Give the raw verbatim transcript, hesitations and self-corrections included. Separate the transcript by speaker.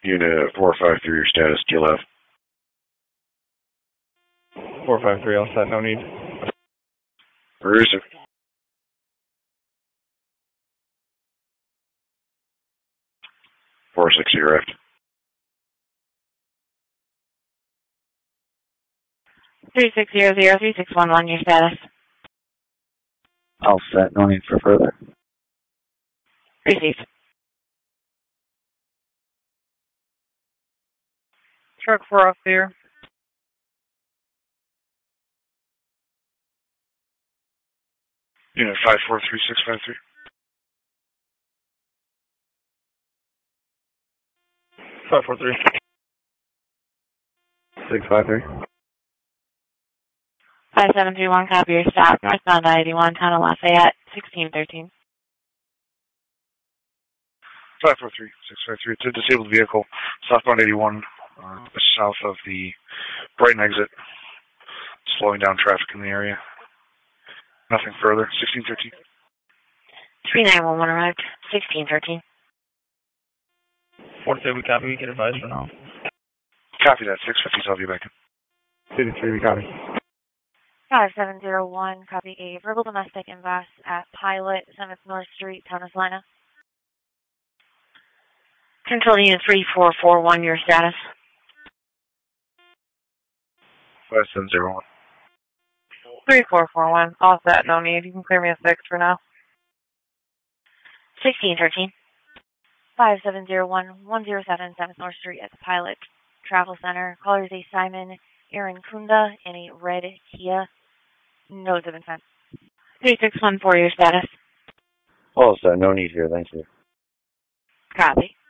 Speaker 1: Unit four five three, your status, G L F.
Speaker 2: four five three, all set, no need.
Speaker 1: Rooster. four six zero aft.
Speaker 3: three six zero zero, three six one one, your status.
Speaker 4: All set, no need for further.
Speaker 3: Received.
Speaker 5: Truck four off there.
Speaker 1: Unit five four three six five three.
Speaker 2: five four three.
Speaker 4: six five three.
Speaker 3: five seven three one, copy your stop. Northbound I eighty-one, Town of Lafayette, sixteen thirteen.
Speaker 1: five four three six five three. It's a disabled vehicle, southbound eighty-one, uh, south of the Brighton exit, slowing down traffic in the area. Nothing further. sixteen thirteen.
Speaker 3: three nine one one arrived, sixteen thirteen.
Speaker 2: forty-two, we copy, we can advise for now.
Speaker 1: Copy that. six fifty, I'll be back in.
Speaker 4: City three, we copy.
Speaker 3: five seven zero one, copy a verbal domestic inbox at Pilot, seventh North Street, Town of Salina. Control unit three four four one, your status.
Speaker 1: five seven zero one.
Speaker 5: three four four one, all set, no need. You can clear me a six for now.
Speaker 3: sixteen thirteen. five seven zero one, one zero seven, seventh North Street at the Pilot Travel Center. Callers A. Simon Aaron Kunda in a red Kia. Nodes of intent. three six one four, your status.
Speaker 4: All set, no need here, thank you.
Speaker 3: Copy.